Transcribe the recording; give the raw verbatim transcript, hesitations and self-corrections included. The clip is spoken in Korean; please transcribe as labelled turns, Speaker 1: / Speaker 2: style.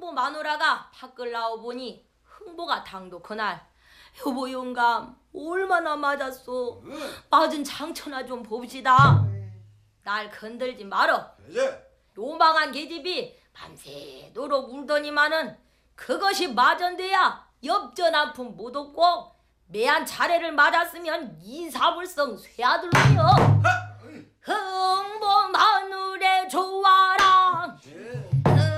Speaker 1: 여보 마누라가 밖을 나와보니 흥보가 당도 그날 여보 영감 얼마나 맞았소. 맞은 장처나 좀 봅시다. 날 건들지 말어. 요망한 계집이 밤새도록 울더니만은 그것이 맞은데야 엽전 아픔 못 얻고 매한 차례를 맞았으면 이사불성 쇠아들로요. 흥보 마누의 좋아